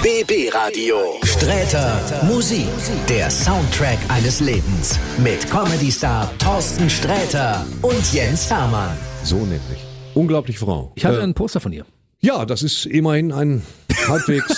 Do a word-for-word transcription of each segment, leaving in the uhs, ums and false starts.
B B-Radio. Sträter Musik. Der Soundtrack eines Lebens. Mit Comedy-Star Thorsten Sträter und Jens Hermann. So nämlich. Unglaubliche Frau. Ich hatte äh, ein Poster von ihr. Ja, das ist immerhin ein halbwegs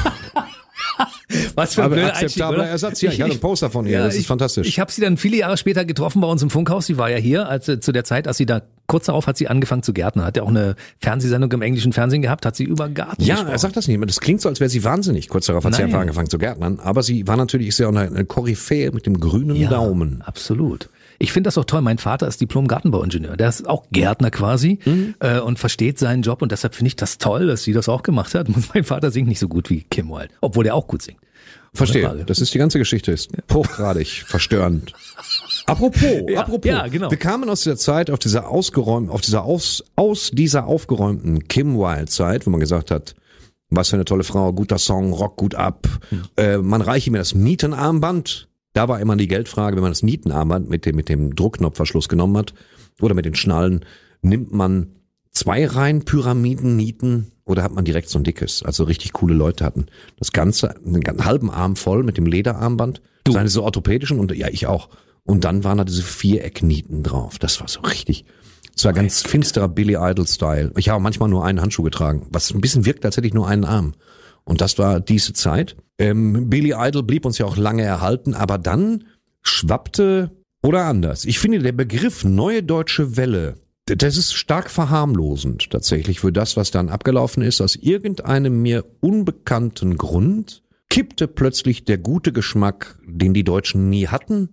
Was für ein blöder akzeptabler Einstieg, Ersatz. Ja, ich, ich hatte ein Poster von ihr, ja, das ist ich, fantastisch. Ich habe sie dann viele Jahre später getroffen bei uns im Funkhaus. Sie war ja hier, als zu der Zeit, als sie da, kurz darauf hat sie angefangen zu gärtnern. Hat ja auch eine Fernsehsendung im englischen Fernsehen gehabt, hat sie über Garten Ja, gesprochen. er sagt das nicht. Das klingt so, als wäre sie wahnsinnig. Kurz darauf hat Nein. sie einfach angefangen zu gärtnern. Aber sie war natürlich sehr eine, eine Koryphäe mit dem grünen Ja, Daumen. Absolut. Ich finde das auch toll. Mein Vater ist Diplom-Gartenbauingenieur. Der ist auch Gärtner quasi mhm. äh, und versteht seinen Job. Und deshalb finde ich das toll, dass sie das auch gemacht hat. Mein Vater singt nicht so gut wie Kim Wilde, obwohl er auch gut singt. Verstehe. Das ist die ganze Geschichte. Ist hochgradig verstörend. Apropos, ja, apropos. Ja, genau. Wir kamen aus dieser Zeit auf dieser ausgeräumten, auf dieser aus, aus dieser aufgeräumten Kim Wilde Zeit, wo man gesagt hat, was für eine tolle Frau, guter Song, Rock gut ab. Mhm. Äh, man reiche mir das Nietenarmband. Da war immer die Geldfrage, wenn man das Nietenarmband mit dem, mit dem Druckknopfverschluss genommen hat oder mit den Schnallen, nimmt man zwei Reihen Pyramiden, Nieten oder hat man direkt so ein dickes? Also richtig coole Leute hatten das Ganze, einen halben Arm voll mit dem Lederarmband, du. Seine so orthopädischen und ja, ich auch. Und dann waren da diese Vierecknieten drauf. Das war so richtig. Das war ganz finsterer Billy Idol-Style. Ich habe manchmal nur einen Handschuh getragen, was ein bisschen wirkt, als hätte ich nur einen Arm. Und das war diese Zeit. Ähm, Billy Idol blieb uns ja auch lange erhalten, aber dann schwappte, oder anders. Ich finde, der Begriff Neue Deutsche Welle, das ist stark verharmlosend tatsächlich für das, was dann abgelaufen ist. Aus irgendeinem mir unbekannten Grund kippte plötzlich der gute Geschmack, den die Deutschen nie hatten,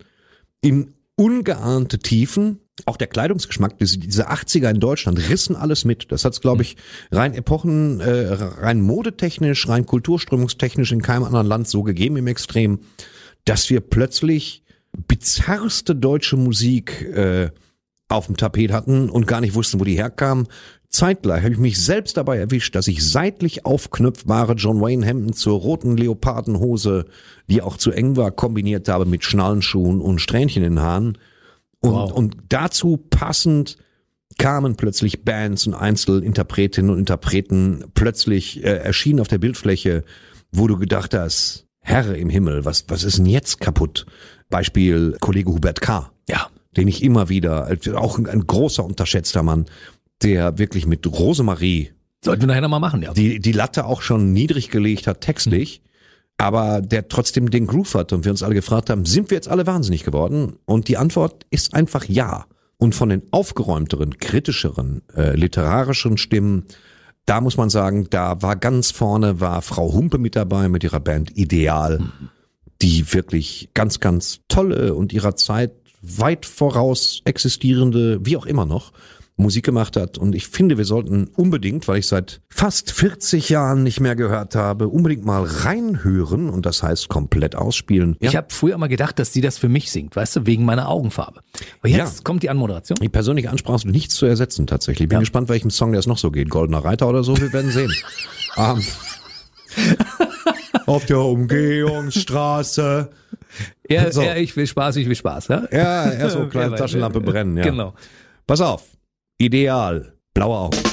in ungeahnte Tiefen. Auch der Kleidungsgeschmack, diese, diese achtziger in Deutschland rissen alles mit. Das hat's, glaube ich, rein Epochen, äh, rein modetechnisch, rein kulturströmungstechnisch in keinem anderen Land so gegeben im Extrem, dass wir plötzlich bizarrste deutsche Musik äh, auf dem Tapet hatten und gar nicht wussten, wo die herkam. Zeitgleich habe ich mich selbst dabei erwischt, dass ich seitlich aufknöpfbare John Wayne Hemden zur roten Leopardenhose, die auch zu eng war, kombiniert habe mit Schnallenschuhen und Strähnchen in den Haaren. Und, wow. und dazu passend kamen plötzlich Bands und Einzelinterpretinnen und Interpreten plötzlich äh, erschienen auf der Bildfläche, wo du gedacht hast, Herr im Himmel, was, was ist denn jetzt kaputt? Beispiel Kollege Hubert K., ja, den ich immer wieder, auch ein, ein großer unterschätzter Mann, der wirklich mit Rosemarie sollten wir nachher nochmal machen, ja. Die, die Latte auch schon niedrig gelegt hat, textlich, mhm. aber der trotzdem den Groove hat und wir uns alle gefragt haben, sind wir jetzt alle wahnsinnig geworden? Und die Antwort ist einfach ja. Und von den aufgeräumteren, kritischeren, äh, literarischen Stimmen, da muss man sagen, da war ganz vorne, war Frau Humpe mit dabei mit ihrer Band Ideal, mhm. die wirklich ganz, ganz tolle und ihrer Zeit weit voraus existierende, wie auch immer noch, Musik gemacht hat. Und ich finde, wir sollten unbedingt, weil ich seit fast vierzig Jahren nicht mehr gehört habe, unbedingt mal reinhören und das heißt komplett ausspielen. Ja? Ich habe früher mal gedacht, dass sie das für mich singt, weißt du, wegen meiner Augenfarbe. Aber jetzt ja. kommt die Anmoderation. Die persönliche Ansprache ist nichts zu ersetzen tatsächlich. Bin ja. gespannt, welchem Song der es noch so geht. Goldener Reiter oder so, wir werden sehen. um, auf der Umgehungsstraße. Ja, so. ja, ich will Spaß, ich will Spaß. Ja, ja, ja so kleine Taschenlampe brennen. Ja. Genau. Pass auf, Ideal, blaue Augen.